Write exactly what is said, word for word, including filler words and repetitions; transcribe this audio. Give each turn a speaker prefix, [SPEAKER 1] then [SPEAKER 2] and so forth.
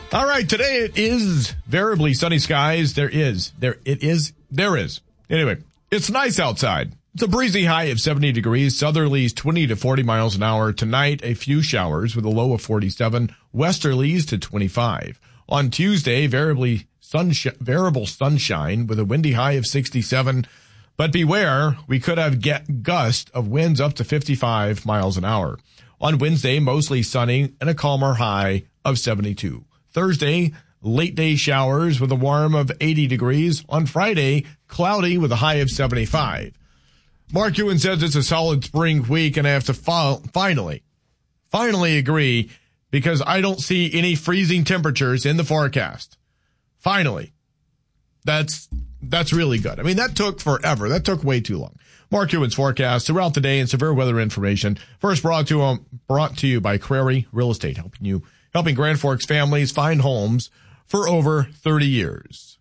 [SPEAKER 1] All right, today it is variably sunny skies. There is, there, it is, there is. Anyway, it's nice outside. It's a breezy high of seventy degrees, southerlies twenty to forty miles an hour. Tonight, a few showers with a low of forty-seven, westerlies to twenty-five. On Tuesday, variably sunsh- variable sunshine with a windy high of sixty-seven. But beware, we could have get gust of winds up to fifty-five miles an hour. On Wednesday, mostly sunny and a calmer high of seventy-two. Thursday, late day showers with a warm of eighty degrees. On Friday, cloudy with a high of seventy-five. Mark Ewan says it's a solid spring week, and I have to fi- finally, finally agree because I don't see any freezing temperatures in the forecast. Finally. That's, that's really good. I mean, that took forever. That took way too long. Mark Ewan's forecast throughout the day and severe weather information. First brought to, um, brought to you by Crary Real Estate, helping you, helping Grand Forks families find homes for over thirty years.